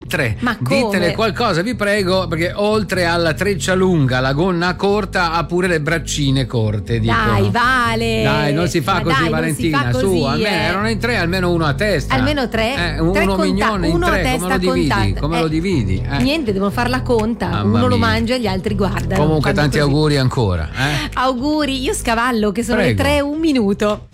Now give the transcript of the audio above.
tre. Ma come? Ditele qualcosa, vi prego, perché oltre alla treccia lunga, la gonna corta, ha pure le braccine corte. Dicono. Dai, Vale. Dai, non si fa così, dai, Valentina. non si fa così, su, almeno erano in tre, almeno uno a testa. Almeno tre? Uno mignone in uno a tre, testa come lo dividi? contata. Come lo dividi? Niente, devono far la conta. Mamma uno lo mia. mangia e gli altri guardano. Comunque Fanno tanti così. auguri ancora. Auguri, io scavallo che sono Prego. le 3, un minuto.